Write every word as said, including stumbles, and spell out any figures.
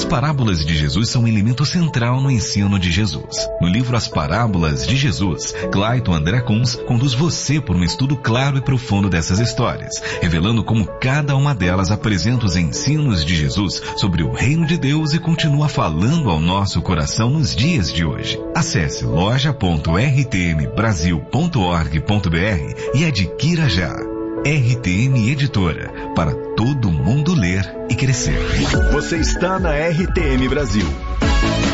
As parábolas de Jesus são um elemento central no ensino de Jesus. No livro As Parábolas de Jesus, Clayton André Kunz conduz você por um estudo claro e profundo dessas histórias, revelando como cada uma delas apresenta os ensinos de Jesus sobre o reino de Deus e continua falando ao nosso coração nos dias de hoje. Acesse loja ponto r t m brasil ponto org ponto b r e adquira já. R T M Editora, para todo mundo ler e crescer. Você está na R T M Brasil.